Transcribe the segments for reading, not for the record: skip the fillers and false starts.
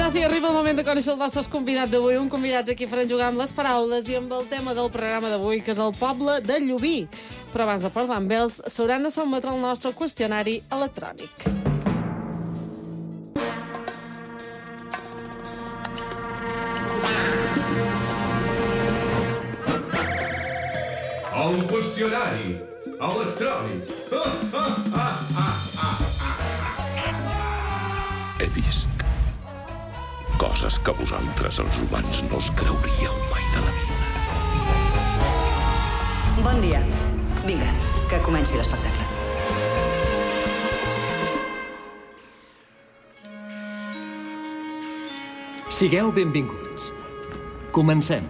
Ara sí, arriba el moment de conèixer el nostre convidat d'avui, un convidat a qui farem jugar amb les paraules i amb el tema del programa d'avui, que és el poble de Llubí. Però abans de parlar amb ells, s'hauran de sotmetre el nostre qüestionari electrònic. El qüestionari electrònic. He vist coses que vosaltres, els humans, no us creuríeu mai de la vida. Bon dia. Vinga, que comenci l'espectacle. Sigueu benvinguts. Comencem.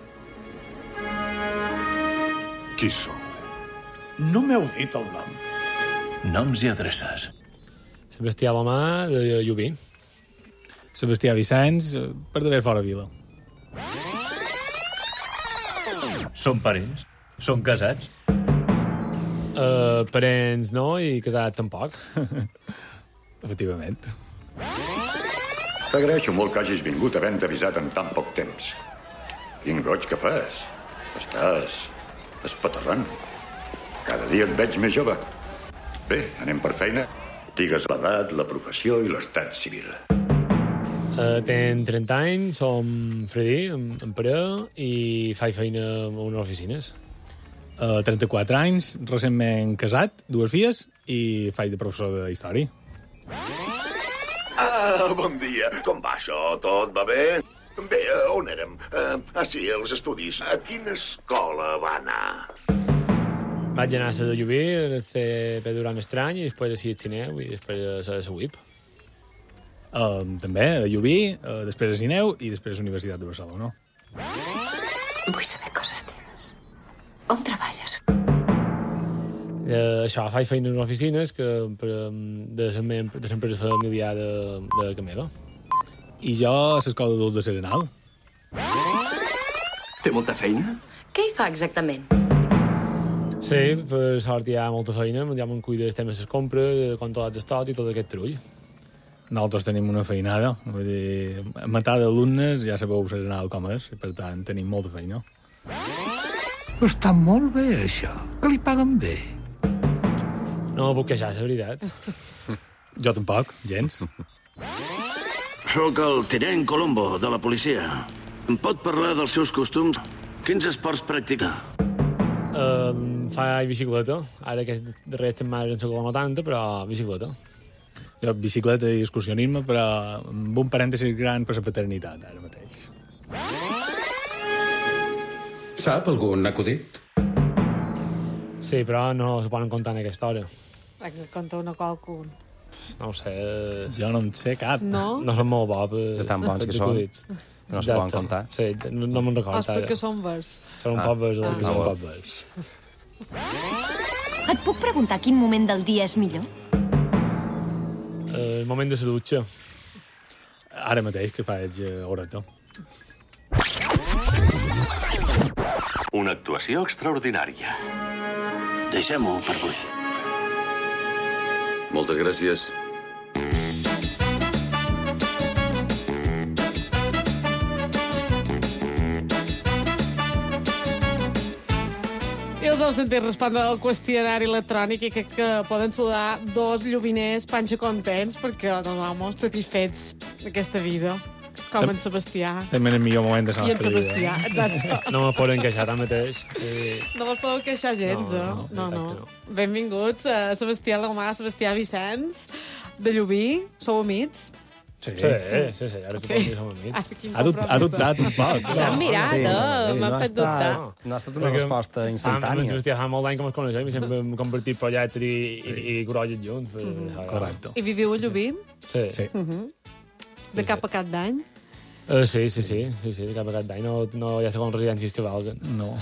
Qui sou? No m'heu dit el nom. Noms i adreces. Sebastià Lomà, de Llubí. Sebastià Vicenç, per d'haver fora vila. Són parents? Són casats? Parents no i casat tampoc. Efectivament. T'agraeixo molt que hagis vingut havent avisat en tan poc temps. Quin goig que fas. Estàs espaterrant. Cada dia et veig més jove. Bé, anem per feina. Digues l'edat, la professió i l'estat civil. Tenc 30 anys, som fredí, en parell, i faig feina en unes oficines. 34 anys, recentment casat, 2 filles, i faig de professor de història. Bon dia. Com va això? Tot va bé? Bé, on érem? Sí, els estudis. A quina escola va anar? Vaig anar a la de Llubí, a CP durant estrany, i després a Cineu, i després a la UIP. També a Llubí, després a Cineu i després a la Universitat de Barcelona. Vull saber coses teves. On treballes? Això, faig feina en oficines de l'empresa familiar de casa meva. I jo a l'escola d'adults de Serenal. Té molta feina? Què hi fa exactament? Sí, per sort hi ha molta feina, ja me'n cuido del tema de les compres, controlats d'estot i tot aquest trull. Nosaltres tenim una feinada, vull dir, matar d'alumnes ja sabeu Serenal com és, i per tant tenim molta feina. Està molt bé, això. Que li paguen bé. No me puc queixar, és la veritat. Jo tampoc, gens. Soc el tinent Colombo, de la policia. Em pot parlar dels seus costums? Quins esports practica? Faig bicicleta. Ara aquestes darreres setmanes en segon 80, però bicicleta. Jo bicicleta i excursionisme, però amb un parèntesis gran per la paternitat, ara mateix. Sap algun acudit? Sí, però no se poden contar en aquesta hora. Conta una qualcun. No ho sé. Jo no en sé cap. No? No són molt bo. De tan bons que són. No se poden contar. Sí, no me'n recordo ara. Perquè són vers. Són un poc vers, perquè són un poc vers. Et puc preguntar quin moment del dia és millor? El moment de la dutxa. Ara mateix, que faig horeta. Una actuació extraordinària. Deixem-ho per avui. Moltes gràcies. I els heu sentit respondre al qüestionari electrònic i crec que poden saludar 2 llubiners panxa contents perquè no, vamos, satisfets d'aquesta vida. Com en Sebastià. Estem en el millor moment de la I en nostra vida. Sebastià, exacte. No me poden queixar tant mateix. No vos podeu queixar gens, no. Benvinguts a Sebastià Lomà, Sebastià Vicenç, de Llubí. Sou amics? Sí, ara que sí. Som amics. Ha dubtat un poc. S'han mirat, m'ha fet dubtar. No ha estat una resposta instantània. Amb Sebastià fa molt d'any que ens coneixem i sempre hem compartit projectes i corolles junts. Correcte. I viviu a Llubí? Sí. De cap a cap d'any? Sí, de cap a cap d'any. No hi ha segons residències que valguen. No.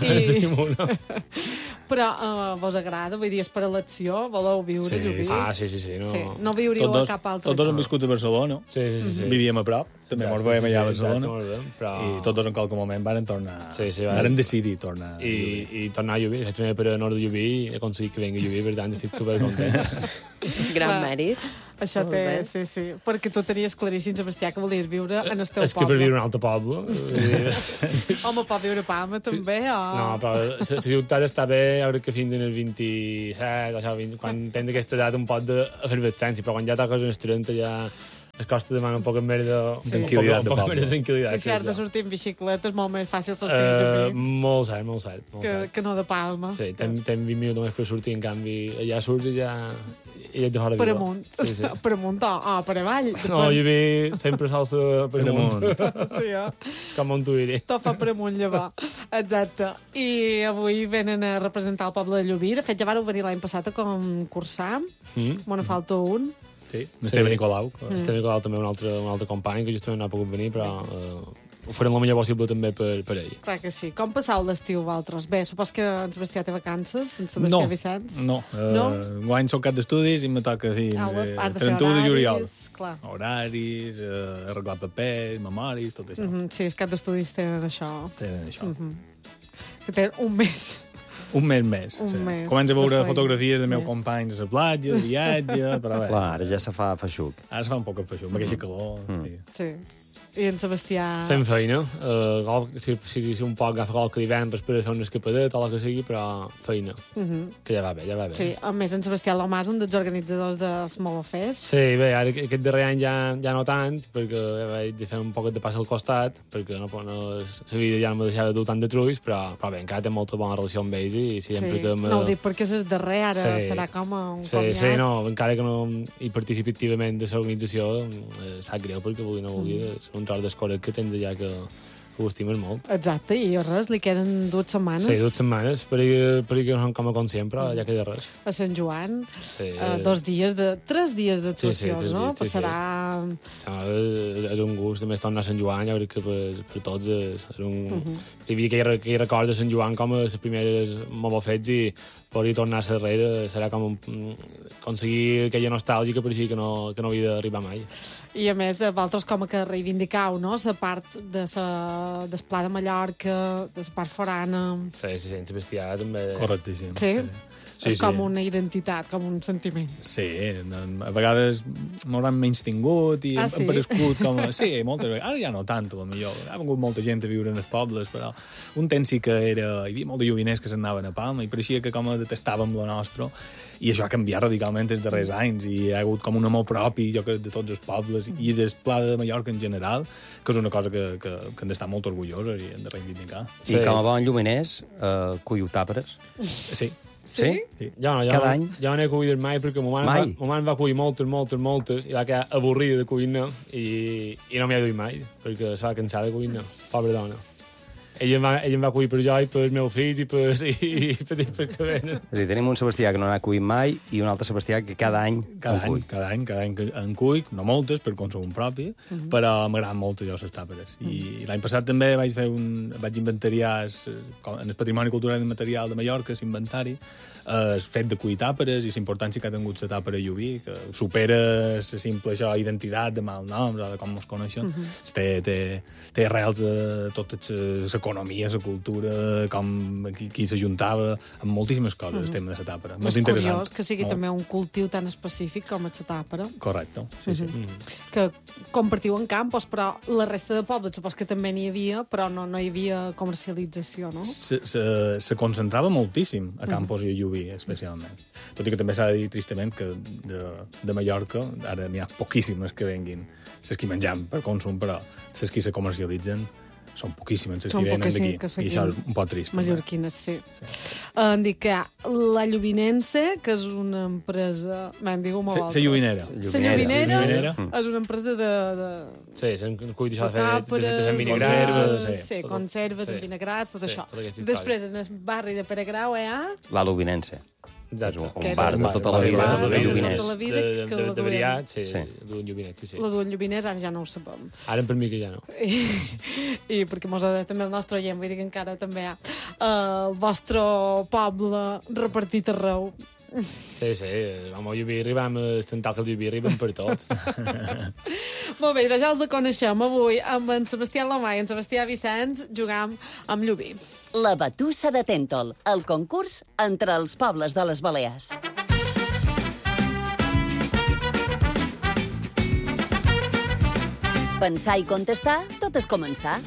Però vos agrada? Vull dir, és per elecció? Voleu viure a Llubí? Sí. No viuríeu a cap altre Tots dos hem viscut a Barcelona. Sí. Vivíem a prop. també mos veiem allà a Barcelona. Però... I tots dos en qualque moment varen tornar... Sí, varen decidir tornar i tornar a lluir. Vaig venir per nord de lluir i he aconseguit que vengui a lluir, per tant estic supercontent. Gran mèrit. Això té, sí. Perquè tu tenies claríssim, Sebastià, que volies viure en el teu poble. És que per viure en un altre poble... Home, pot viure a Palma, també, o... No, però la ciutat està bé, jo crec que fins als 27, això, quan tens aquesta edat un pot d'efervescència, però quan ja toques els 30 ja... Es costa demanar un poc més de... Tranquil·litat de poble. I si has de sortir en bicicleta és molt més fàcil sortir de mi. Molt cert. Que no de Palma. Sí, tens 20 minuts només per sortir, en canvi, allà surts i ja et de fora. Per amunt. Sí. Per amunt o per avall. No, jo vi sempre salsa per amunt. Sí, És com Montuïri. Tot fa per amunt, llavors. Exacte. I avui venen a representar el poble de Llubí. De fet, ja vareu venir l'any passat a concursar. Me'n falta un. Sí, Esteve Nicolau. Esteve Nicolau també un altre company que justament no ha pogut venir, però ho farem el millor possible també per ell. Clar que sí. Com passau l'estiu, vosaltres? Bé, supos que en Sebastià té vacances, en Sebastià Vicenç? No. Guany soc cap d'estudis i me toca fins 31 de juliol. Horaris, arreglar papers, memoris, tot això. Sí, els cap d'estudis tenen això. Que tenen un mes. Un mes més. Comença a veure fotografies de meus companys a la platja, de viatge... Però bé. Clar, ara ja se fa feixuc. Ara se fa un poc de feixuc, amb aquesta calor. Sí. I en Sebastià... Fem feina. Si un poc agafa qualque divendres per fer una escapadet o el que sigui, però feina. Que ja va bé. Sí, a més, en Sebastià Lomàs, un dels organitzadors de Smolofest. Sí, bé, ara aquest darrer any ja no tant, perquè vaig fer un poc de pas al costat, perquè la vida ja no me deixava dur tant de trulls, però bé, encara té molta bona relació amb ells i sempre que... No ho dic perquè és el darrer, ara serà com un comiat. Sí, no, encara que no hi participi activament de l'organització, sap greu, perquè vulgui és un tros d'escola que tens allà que ho estimes molt. Exacte, i res, li queden 2 setmanes. Sí, 2 setmanes, per que no som com a conscient, però ja queda res. A Sant Joan, 3 dies d'actuacions, no? Passarà... És un gust, a més, tornar a Sant Joan, jo crec que per tots és un... Hi havia aquell record de Sant Joan com a les primeres Molofets i poder tornar a darrere serà com aconseguir aquella nostàlgia que pareixia que no havia d'arribar mai. I a més, vosaltres com que reivindicau, no?, la part del Pla de Mallorca, de la part forana... Sí, en Sebastià també... Correctíssim. Sí? És com una identitat, com un sentiment. Sí, a vegades m'hauran menys tingut i hem parescut com... Sí, moltes vegades. Ara ja no tant, potser. Ha vingut molta gent a viure en els pobles, però un temps sí que hi havia molt de lloviners que s'anaven a Palma i pareixia que com detestàvem la nostra, i això ha canviat radicalment els darrers anys i hi ha hagut com un amor propi, jo crec, de tots els pobles i del Pla de Mallorca en general, que és una cosa que hem d'estar molt orgullosos i hem de reivindicar. I com a bon lluminers, cuiu tapres? Sí. Sí? Cada any? Jo no he cuidat mai perquè ma mare va cuir moltes i va quedar avorrida de cuinar i no m'hi ha duit mai perquè se va cansar de cuinar, pobra dona. Ella em va cuir per jo i per els meus fills i per que venen. És a dir, tenim un Sebastià que no n'ha cuit mai i un altre Sebastià que cada any en cuic, no moltes per consum propi, però m'agraden molt jo les tàperes. I l'any passat també vaig inventariar en el Patrimoni Cultural i Material de Mallorca, l'inventari, el fet de cuir tàperes i la importància que ha tingut la tàpera a Llubí, que supera la simple identitat de malnoms o de com ens coneixen. Té arrels de tota l'economia, la cultura, com qui s'ajuntava amb moltíssimes coses, el tema de la tàpera. És curiós que sigui també un cultiu tan específic com la tàpera. Correcte, sí. Que compartiu en campos, però la resta de pobles supos que també n'hi havia, però no hi havia comercialització, no? Se concentrava moltíssim a Campos i a Llubí, especialment. Tot i que també s'ha de dir tristament que de Mallorca ara n'hi ha poquíssimes que venguin les que mengem per consum, però les que se comercialitzen són poquíssimes les que venen d'aquí, i això és un poc trist. Mallorquines, sí. Em dic que La Llubinense, que és una empresa... Me'n digue molt La Llubinera. La Llubinera és una empresa de... Sí, s'han cuit això de fer vinagrats. Sí, conserves, vinagrats, tot això. Després, en el barri de Peregrau, La Llubinense. És un bar de tota la vida de Llubiners. De veritat, sí, d'un Llubinet, sí. La d'un Llubiners ara ja no ho sabem. Ara per mi que ja no. I perquè mos ha de també el nostre oient, vull dir que encara també hi ha el vostre poble repartit arreu. Sí, amb el Llubirri vam estentar que el Llubirri vam per tot. Molt bé, ja els coneixem. Avui amb en Sebastià Lomà i en Sebastià Vicenç jugam amb Llubí. La Batussa de Tèntol, el concurs entre els pobles de les Balears. Pensar i contestar, tot és començar.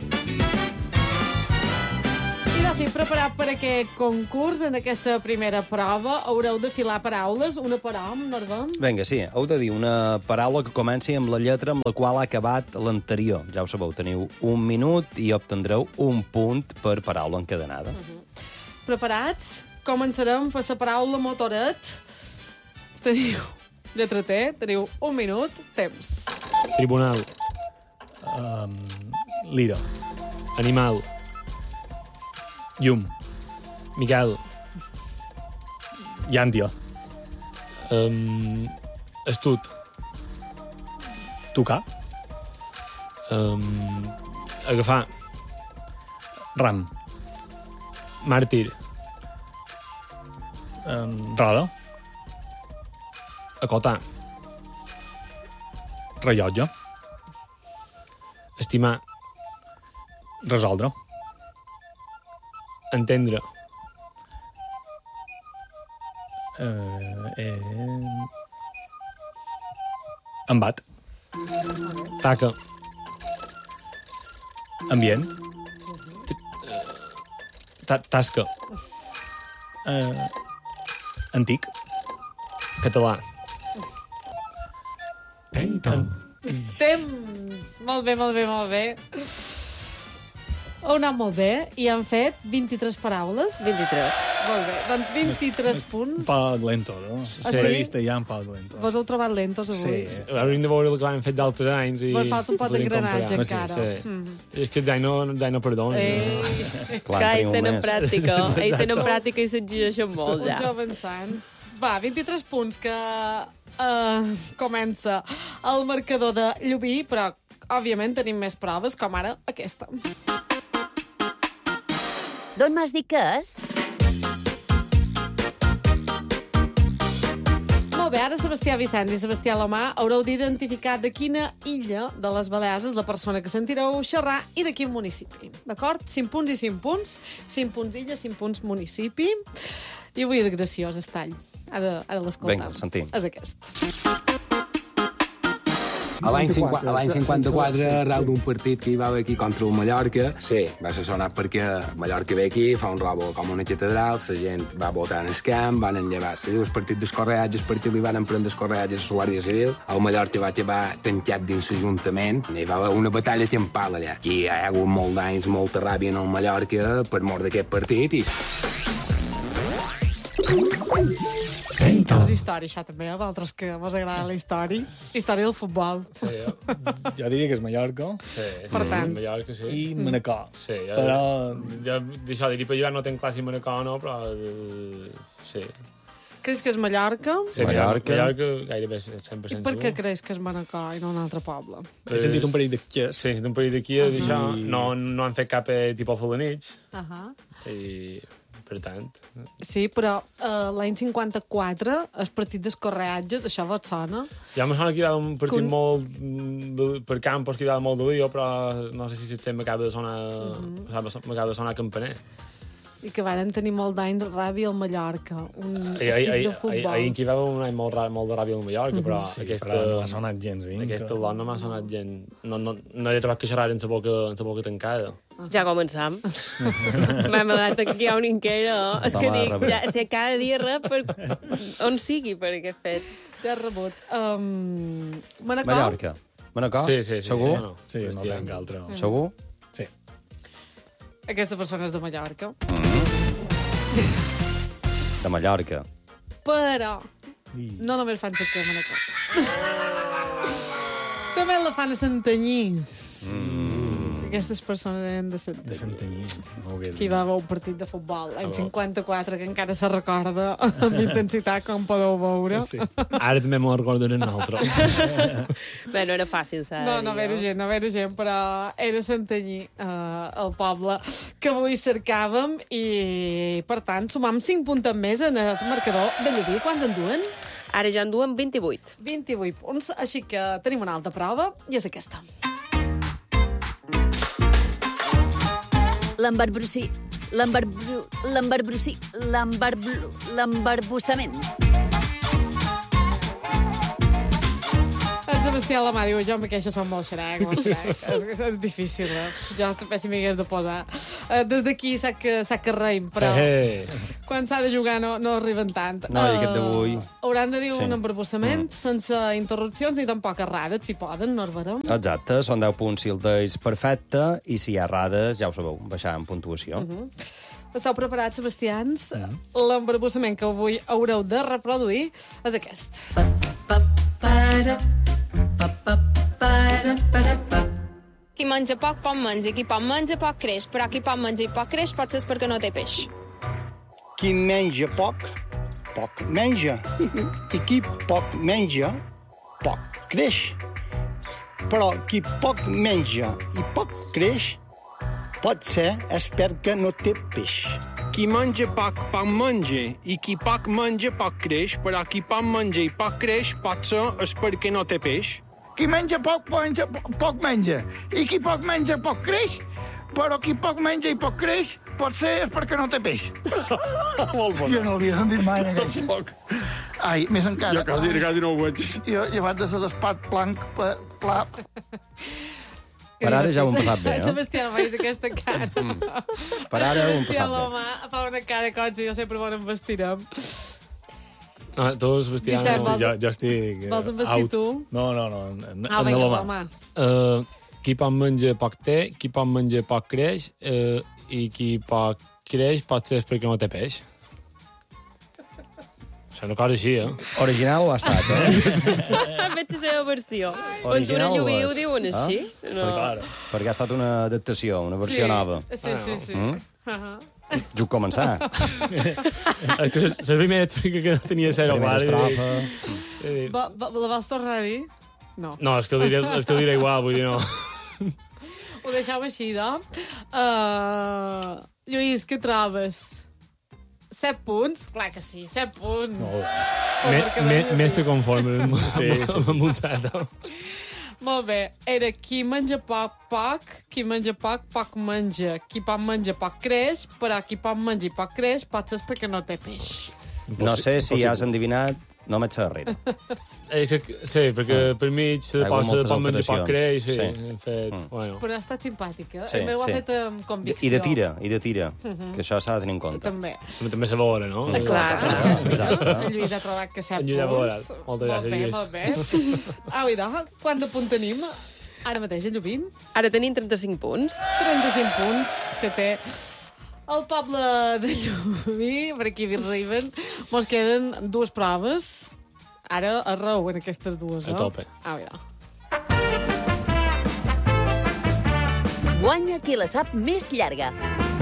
I doncs, preparat per aquest concurs, en aquesta primera prova, haureu de filar paraules, una per hom, Nordom? Vinga, sí, heu de dir una paraula que comenci amb la lletra amb la qual ha acabat l'anterior. Ja ho sabeu, teniu 1 minut i obtindreu un punt per paraula encadenada. Preparats? Començarem per la paraula motoret. Teniu lletra T, teniu 1 minut, temps. Tribunal. Lira. Animal. Llum. Miquel. Llàntia. Estut. Tocar. Agafar. Ram. Màrtir. Roda. Acotar. Rellotge. Estimar. Resoldre. Entendre. Embat. Taca. Ambient. Tasca. Antic. Català. Temps! Molt bé, molt bé, molt bé. Heu anat molt bé i han fet 23 paraules. 23. Molt bé, doncs 23 punts. Un poc lento, no? L'entrevista ja un poc lento. Vos heu trobat lentos avui? Sí. Hauríem de veure el que hem fet d'altres anys. Vos falta un pot d'engranatge encara. Sí. És que ja no perdona. Clar, ells tenen pràctica. Ells tenen pràctica i s'exigeixen molt, ja. Uns joves sants. Va, 23 punts que comença el marcador de Llubí, però, òbviament, tenim més proves, com ara aquesta. D'on m'has dit que és? Molt bé, ara Sebastià Vicenç i Sebastià Lomà haureu d'identificar de quina illa de les Balears és la persona que sentireu xerrar i de quin municipi. D'acord? 5 punts i 5 punts. 5 punts illa, 5 punts municipi. I avui és graciós, Estall. Ara l'escoltam. Vinga, el sentim. És aquest. A l'any 54, arreu d'un partit que hi va haver aquí contra el Mallorca, sí, va ser sonat perquè Mallorca ve aquí, fa un robo com una catedral, la gent va votar en el camp, van enllevar-se. El partit d'escorreatges, perquè li van prendre escorreatges a la Guàrdia Civil. El Mallorca va acabar tancat dins l'Ajuntament. Hi va haver una batalla campal allà. Aquí hi ha hagut molt d'anys, molta ràbia en el Mallorca per mort d'aquest partit i... És història, això també, vosaltres que mos agrada la història. Història del futbol. Sí, jo diria que és Mallorca. Sí, per tant. Mallorca, sí. I Manacor. Sí, però... Jo d'això diria, però jo no tenc clar si Manacor o no, però... sí. Creus que és Mallorca? Sí, Mallorca gairebé 100% segur. I per què creus que és Manacor i no un altre poble? He sentit un parell de quies. Sí, he sentit un parell de quies, d'això. No han fet cap tipus fulanits. I... per tant... Sí, però l'any 54, el partit d'escorreatges, això vos sona? Ja me sona que hi va un partit molt... per campos, que hi va molt de lío, però no sé si m'acaba de sonar... m'acaba de sonar campaner. I que varen tenir molt d'anys ràbia al Mallorca, un equip de futbol. Ahir que hi va haver un any molt de ràbia al Mallorca, però sí, aquesta... però no m'ha sonat gens. Aquesta lot no m'ha sonat gens. No he trobat que xerrar en la boca tancada. Ja començam. M'hem adat que hi ha un inquera. És que dic, ja, si cada dia rep per on sigui per aquest fet. Ja has rebut. Manacor? Mallorca. Manacor? Sí. Segur? Sí, no tenc altre. Segur? Sí. Aquesta persona és de Mallorca. De Mallorca. Però no només fan sector a Manacor. També la fan a Santanyí. Aquestes persones eren de Santanyí. De Santanyí. No Aquí va haver un partit de futbol l'any 54 que encara se recorda amb intensitat, com podeu veure. Sí. Ara també m'ho recordaré un altre. Bé, no era fàcil, s'ha de dir. No era gent, però era Santanyí, el poble que avui cercàvem, i, per tant, sumam 5 punts més en el marcador de Llubí. Quants en duen? Ara ja en duen 28. 28 punts, així que tenim una altra prova, i és aquesta. L'embarbussament. En Sebastià Lamà diu, jo amb aquesta som molt xerec. És difícil, Jo també si m'hi hagués de posar. Des d'aquí sap que reim, però quan s'ha de jugar no arriben tant. No, i aquest d'avui... Hauran de dir un embarbussament sense interrupcions ni tampoc errades, si poden, no errarem. Exacte, són 10 punts si el deis perfecte, i si hi ha errades, ja ho sabeu, baixar en puntuació. Esteu preparats, Sebastians? L'embarbussament que avui haureu de reproduir és aquest. Qui menja poc menja, qui poc menja poc creix, però qui poc menja i poc creix potser és perquè no té peix. Qui menja poc menja. I qui poc menja, poc creix. Però qui poc menja i poc creix, potser és perquè no té peix. Qui menja poc menja, i qui poc menja poc creix, però qui poc menja i poc creix potser és perquè no té peix. Qui menja poc menja, i qui poc menja poc creix, però qui poc menja i poc creix potser és perquè no té peix. Molt bon. Jo no l'havia sentit mai, aquest. Ai, més encara. Jo quasi no ho veig. Jo llevat de ser d'espat pla. Per ara ja ho hem passat bé, Sebastià, no facis aquesta cara. Per ara ho hem passat bé. Sebastià fa una cara com si jo sempre on em vestirem. No, tu, Sebastià, jo estic vols envestir tu? No. Vinga, l'home. Qui poc menja poc té, qui poc menja poc creix, i qui poc creix potser és perquè no té peix. És una cosa així, Original ho ha estat, Veig la seva versió. Original Llubí ho diuen així? No. Perquè ha estat una adaptació, una versió nova. Sí. Juc començar. La primera explica que no tenia zero mal. La vols tornar a dir? No. No, és que ho diré igual, vull dir, no. Ho deixam així, no? Lluís, què trobes? 7 punts? Clar que sí, 7 punts. Més que conforme amb un set. Molt bé, era qui menja poc, qui menja poc menja. Qui poc menja poc creix, però qui poc menja i poc creix potser és perquè no té peix. No sé si has endivinat, no m'ets darrere. Sí, perquè per mig de poc menja poc creix, sí. Però ha estat simpàtica. Sí, ho ha fet amb convicció. I de tira, que això s'ha de tenir en compte. També se veurà, no? Clar. Exacte. En Lluís ha trobat que 7 punts. Moltes gràcies, Lluís. Molt bé. Au, idò, quant de punt tenim? Ara mateix, a Llubí? Ara tenim 35 punts. 35 punts que té el poble de Llubí. Per aquí arriben. Mos queden 2 proves. Ara arreu en aquestes dues, A tope. Guanya qui la sap més llarga.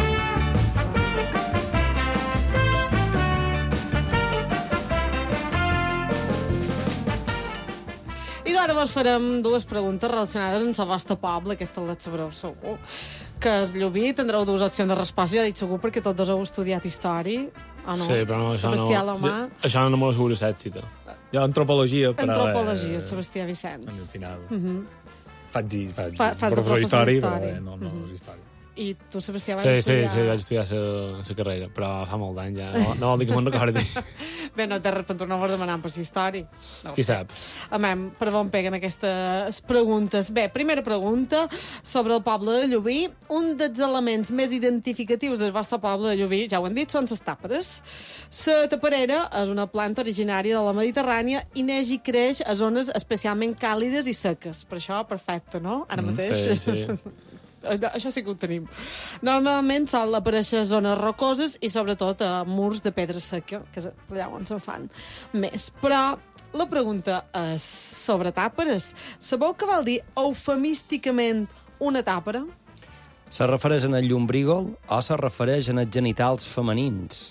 I ara vos farem 2 preguntes relacionades amb el vostre poble, aquesta la sabreu segur. Que és Llubí, tindreu 2 opcions de resposta, jo he dit segur perquè tots 2 heu estudiat història, o no? Sí, però això no me l'asseguro s'èxit. Jo, antropologia. Antropologia, Sebastià Vicenç. Al final. Fas professor d'història, però no és història. I tu, Sebastià, vas estudiar... Sí, vaig estudiar la carrera, però fa molt d'any ja. No vol dir que me'n recordi. Bé, no t'has repentit, no vols demanar per si història. Qui sap? Per on peguen aquestes preguntes? Bé, primera pregunta sobre el poble de Llubí. Un dels elements més identificatius del vostre poble de Llubí, ja ho han dit, són les tàperes. La taperera és una planta originària de la Mediterrània i neix i creix a zones especialment càlides i seques. Per això, perfecte, no? Ara mateix. Sí. Això sí que ho tenim. Normalment sol aparèixer a zones rocoses i sobretot a murs de pedra seca, que és allà on se'n fan més. Però la pregunta és sobre tàperes. Sabeu què vol dir eufemísticament una tàpera? Se refereix al llombrígol o se refereix als genitals femenins?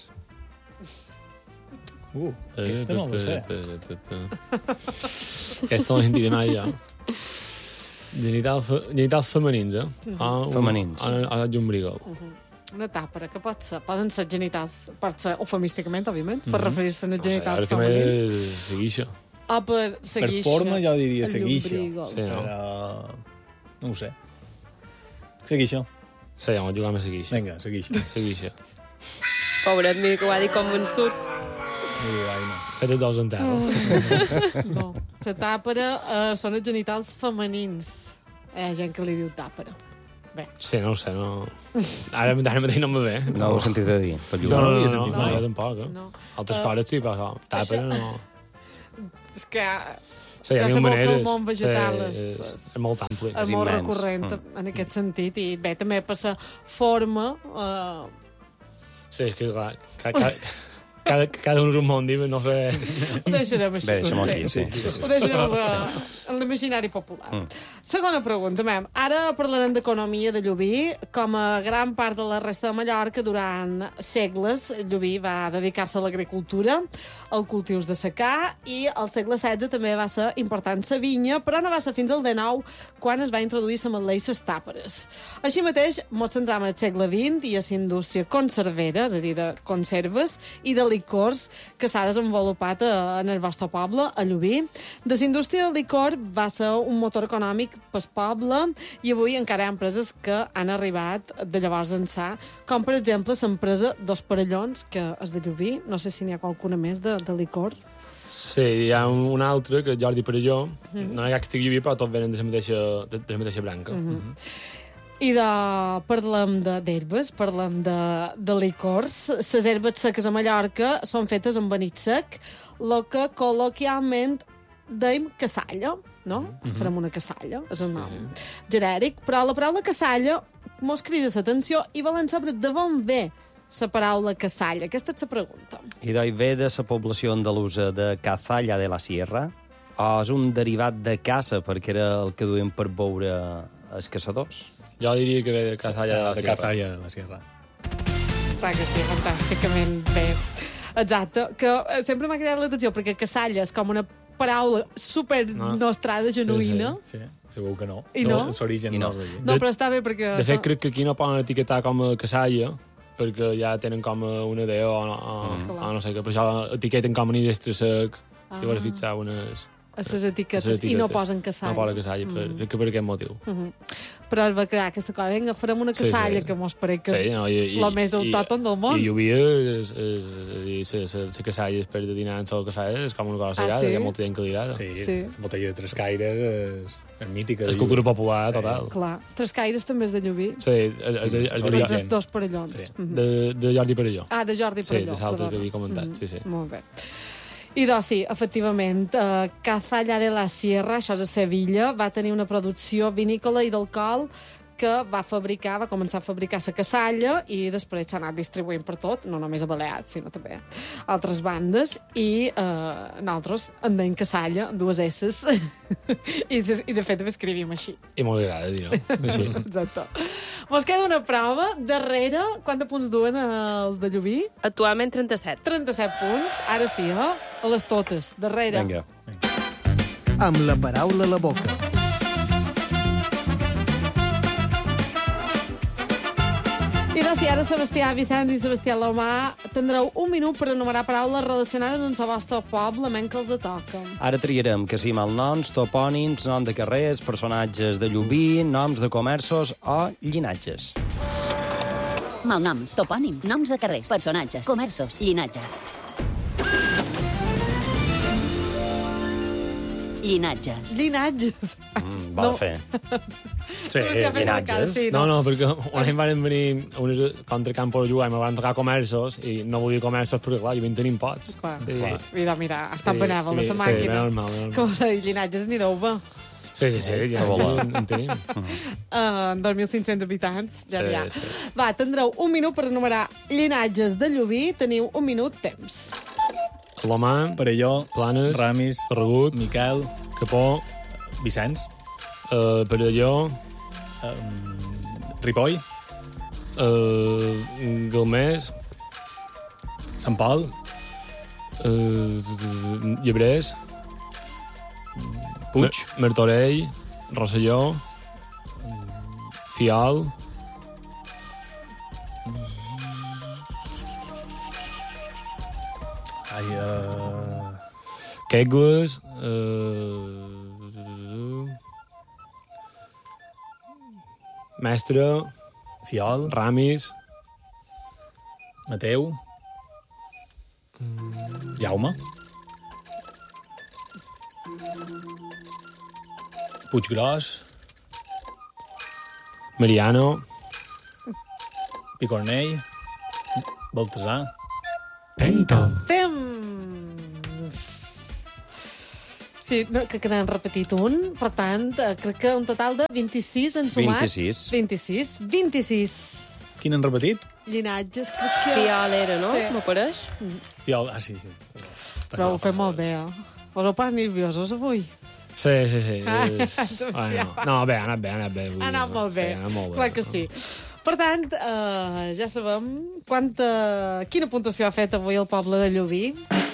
Aquesta no ho sé. Aquesta no l'he sentit mai, ja. Genitals femenins, Femenins. A llombrígol. Una tàpera, que poden ser genitals, pot ser eufemísticament, òbviament, per referir-se als genitals femenins. Ara que m'he seguixa. O per seguixa. Per forma jo diria seguixa. Sí, no? Però... no ho sé. Seguixa. Sí, home, jugar amb seguixa. Vinga, seguixa. Seguixa. Pobret, mira que ho ha dit convençut. Fet els dos en terra. No, la tàpera són els genitals femenins. Hi ha gent que li diu tàpera. Bé. Sí, no ho sé, no... Ara mateix no me ve. No ho he sentit a dir. No, jo tampoc. Altres coses sí, però tàpera no... És que... Sí, hi ha mil maneres. El món vegetal és molt ampli. És molt recurrent en aquest sentit. I bé, també per la forma... Sí, és que clar... Cada un és un món, no sé... Ho deixarem així. Bé, deixem aquí, sí. Ho deixarem en l'imaginari popular. Segona pregunta, mem. Ara parlarem d'economia de Llubí. Com a gran part de la resta de Mallorca, durant segles, Llubí va dedicar-se a l'agricultura, als cultius de secà, i al segle XVI també va ser important la vinya, però no va ser fins al XIX, quan es va introduir l'ametler i les tàperes. Així mateix, ens centram al segle XX i a la indústria conservera, és a dir, de conserves, i de licors que s'ha desenvolupat en el vostre poble, a Llubí. De la indústria del licor va ser un motor econòmic pel poble i avui encara hi ha empreses que han arribat de llavors ençà, com per exemple l'empresa Dos Parellons, que és de Llubí. No sé si n'hi ha qualcuna més de licor. Sí, hi ha un altre, que és Jordi Perelló. No hi ha que estigui Llubí, però tots venen de la mateixa branca. I parlem d'herbes, parlem de licors. Les herbes seques a Mallorca són fetes amb anit sec, el que col·loquialment deim cassalla, no? Farem una cassalla, és el nom genèric, però la paraula cassalla mos crida l'atenció i volen saber d'on ve la paraula cassalla. Aquesta és la pregunta. I d'oi ve de la població andalusa de Cazalla de la Sierra o és un derivat de caça perquè era el que duien per veure els caçadors? Jo diria que ve de Cazalla de la Sierra. Clar que sí, fantàsticament bé. Exacte, que sempre m'ha cridat l'atenció perquè cassalla és com una paraula super nostrada, genuïna. Sí, segur que no. I no? L'origen no és d'allí. No, però està bé perquè... De fet, crec que aquí no poden etiquetar com a cassalla, perquè ja tenen com una idea o no sé què, per això etiqueten com a nistre sec, si vols fixar unes... A les etiquetes, i no posen cassalla. No posen cassalla, per aquest motiu. Però es va quedar aquesta cosa, vinga, farem una cassalla, que mos pareix que és la més autòcton del món. I Llubí, la cassalla per de dinar en sol cafè, és com una cosa sagrada, hi ha molta gent que li agrada. Sí, la botella de Trescaires és mítica. És cultura popular, total. Clar, Trescaires també és de Llubí. Sí, és Dos Parellons. De Jordi Perelló. Ah, de Jordi Perelló. Sí, de l'altre que havia comentat, sí. Molt bé. I doncs sí, efectivament, Cazalla de la Sierra, això és a Sevilla, va tenir una producció vinícola i d'alcohol que va començar a fabricar la cassalla i després s'ha anat distribuint per tot, no només a Balears, sinó també a altres bandes, i nosaltres en deim cassalla, dues esses, i de fet escrivim així. I molt agrada dir-ho, així. Exacte. Mos queda una prova. Darrere, quants punts duen els de Llubí? Actualment 37. 37 punts. Ara sí, a les totes. Darrere. Vinga. Amb la paraula a la boca. I doncs, si ara Sebastià Vicenç i Sebastià Lomà tindreu un minut per enumerar paraules relacionades amb el vostre poble, menys que els de toca. Ara triarem que sí malnoms, topònims, nom de carrers, personatges de Llubí, noms de comerços o llinatges. Malnoms, topònims, noms de carrers, personatges, comerços, llinatges. Llinatges. Llinatges. Val fer. Sí, llinatges. Sí, no, perquè un any van venir contra Campos de Jugar i me van tocar comerços i no volia comerços perquè, clar, jo tenim pots. Clar. Mira, està benèvol la màquina. Normal. Com a dir llinatges ni d'uva. Sí, ja en tenim. 2.500 habitants, ja n'hi ha. Va, tindreu un minut per enumerar llinatges de Llubí. Teniu un minut temps. Lomà, Perelló, Planes, Ramis, Ferragut, Miquel, Capó, Vicenç, Perelló, Ripoll. Galmés. Sant Pol. Llebrers. Puig. Martorell. Rosselló. Fial. Kegles. Mestre. Fiol. Ramis. Mateu. Jaume. Puiggròs. Mariano. Picornell. Baltasar. Temps! Sí, que n'han repetit un. Per tant, crec que un total de 26 han sumat. 26. Quin han repetit? Llinatges, crec que... Fiol era, no? Sí. M'ho pareix? Fiol, sí. Però ho fem molt bé, Us heu pas nerviosos avui? Sí. No, bé, ha anat bé. Ha anat molt bé. Ha anat molt bé. Clar que sí. Per tant, ja sabem quina puntuació ha fet avui el poble de Llubí.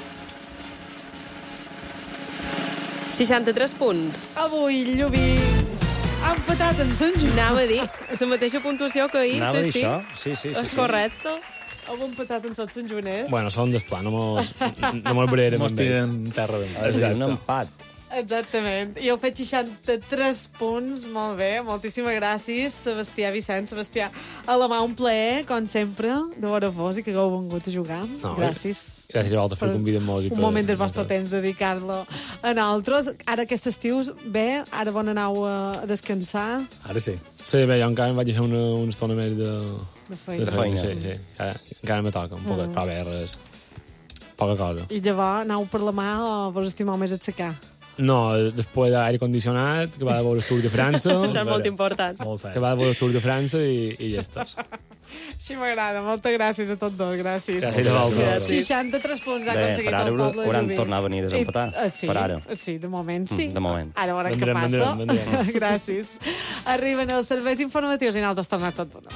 63 punts. Avui, Llubí ha empatat en Sant Joan. Anava a dir, la mateixa puntuació que ahir. Anava a dir sí. això? Sí. És correcte. Heu empatat en tots Sant Joaners. Bueno, som d'esplà, no mos brerem Mos tirem terra d'en. És un empat. Exactament. I heu fet 63 punts. Molt bé. Moltíssimes gràcies, Sebastià Vicent. Sebastià, a la mà un plaer, com sempre, de veure-vos i que hagueu vengut a jugar. Gràcies. Gràcies a vosaltres per convidar-nos. Un moment del vostre temps dedicar-lo a nosaltres. Ara aquest estiu, bé, ara bon anau a descansar. Ara sí. Sí, bé, jo encara em vaig deixar una estona més de feina. Sí. Encara me toca un poquet, però bé, res. Poca cosa. I llavors anau per la mà o vos estimeu més aixecar? No, després d'aire condicionat, que va de veure el Tour de França. Això és molt important. Que va de veure el Tour de França i ja estàs. Així m'agrada. Moltes gràcies a tots dos. Gràcies. Gràcies a vosaltres. 63 punts ha aconseguit el poble de Llubí. Hauran de tornar a venir a desempatar. Sí, per ara. Sí, de moment sí. De moment. Ara veurem què passa. Vendrem. Gràcies. Arriben els serveis informatius i nosaltres tornem tot d'una.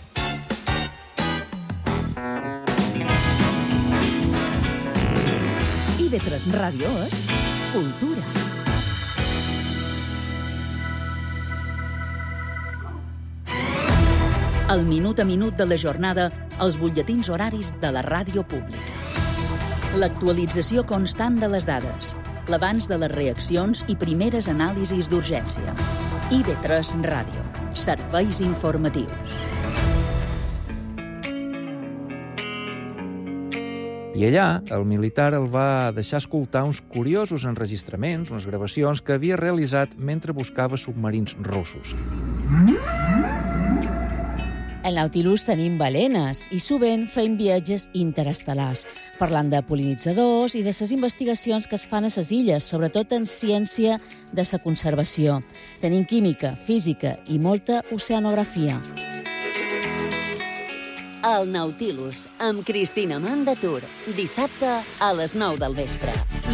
IB3 Ràdio és Cultura. El minut a minut de la jornada als butlletins horaris de la ràdio pública. L'actualització constant de les dades, l'avanç de les reaccions i primeres anàlisis d'urgència. IB3 Ràdio. Serveis informatius. I allà, el militar el va deixar escoltar uns curiosos enregistraments, unes gravacions que havia realitzat mentre buscava submarins russos. Al Nautilus tenim balenes i sovint fem viatges interestel·lars, parlant de pol·linitzadors i de les investigacions que es fan a les illes, sobretot en ciència de la conservació. Tenim química, física i molta oceanografia. El Nautilus, amb Cristina Mandatur, dissabte a les 9 del vespre.